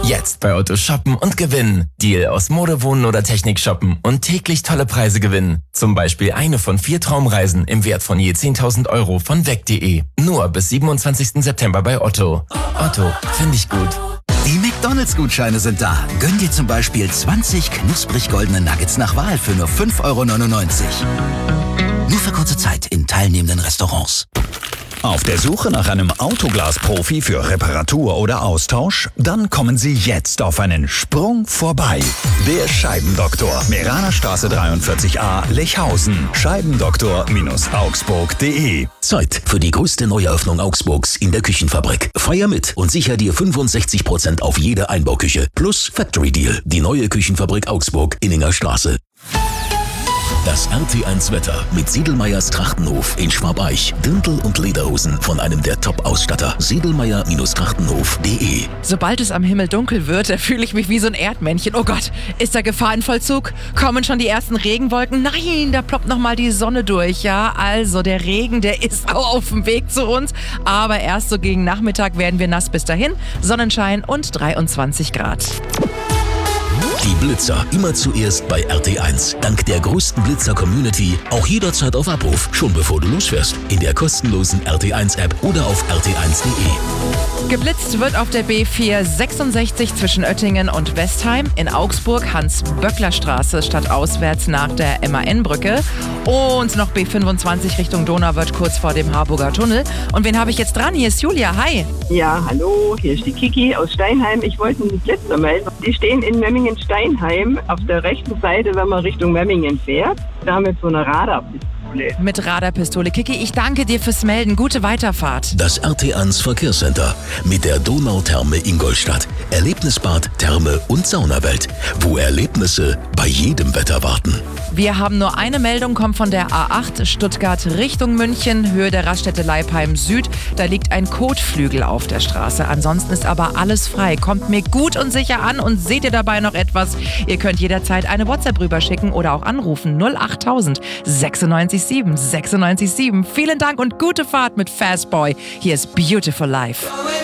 Jetzt bei Otto shoppen und gewinnen. Deal aus Mode, Wohnen oder Technik shoppen und täglich tolle Preise gewinnen. Zum Beispiel eine von 4 Traumreisen im Wert von je 10.000 € von weg.de. Nur bis 27. September bei Otto. Otto, finde ich gut. Die McDonalds-Gutscheine sind da. Gönn dir zum Beispiel 20 knusprig goldene Nuggets nach Wahl für nur 5,99 €. Nur für kurze Zeit in teilnehmenden Restaurants. Auf der Suche nach einem Autoglas-Profi für Reparatur oder Austausch? Dann kommen Sie jetzt auf einen Sprung vorbei. Der Scheibendoktor. Meranerstraße 43a, Lechhausen. Scheibendoktor-augsburg.de. Zeit für die größte Neueröffnung Augsburgs in der Küchenfabrik. Feier mit und sicher dir 65% auf jede Einbauküche plus Factory Deal. Die neue Küchenfabrik Augsburg, Inninger Straße. Das RT1-Wetter mit Sedlmayrs Trachtenhof in Schwabeich. Dirndl und Lederhosen von einem der Top-Ausstatter. Sedlmayer-Trachtenhof.de. Sobald es am Himmel dunkel wird, da fühle ich mich wie so ein Erdmännchen. Oh Gott, ist da Gefahr in Vollzug? Kommen schon die ersten Regenwolken? Nein, da ploppt nochmal die Sonne durch. Ja, also der Regen, der ist auch auf dem Weg zu uns. Aber erst so gegen Nachmittag werden wir nass. Bis dahin Sonnenschein und 23 Grad. Die Blitzer immer zuerst bei RT1. Dank der größten Blitzer-Community auch jederzeit auf Abruf, schon bevor du losfährst. In der kostenlosen RT1-App oder auf rt1.de. Geblitzt wird auf der B466 zwischen Oettingen und Westheim, in Augsburg Hans-Böckler-Straße stadtauswärts nach der MAN-Brücke und noch B25 Richtung Donau wird kurz vor dem Harburger Tunnel. Und wen habe ich jetzt dran? Hier ist Julia, hi. Ja, hallo, hier ist die Kiki aus Steinheim. Ich wollte einen Blitzer melden. Die stehen in Memmingen-Steinheim auf der rechten Seite, wenn man Richtung Memmingen fährt. Da mit so einer Radarpistole. Mit Radarpistole. Kiki, ich danke dir fürs Melden. Gute Weiterfahrt. Das RT1 Verkehrscenter mit der Donautherme Ingolstadt. Erlebnisbad, Therme und Saunawelt, wo Erlebnisse bei jedem Wetter warten. Wir haben nur eine Meldung, kommt von der A8 Stuttgart Richtung München, Höhe der Raststätte Leipheim Süd. Da liegt ein Kotflügel auf der Straße. Ansonsten ist aber alles frei. Kommt mir gut und sicher an und seht ihr dabei noch etwas? Ihr könnt jederzeit eine WhatsApp rüberschicken oder auch anrufen 08000 967 967. Vielen Dank und gute Fahrt mit Fastboy. Hier ist Beautiful Life.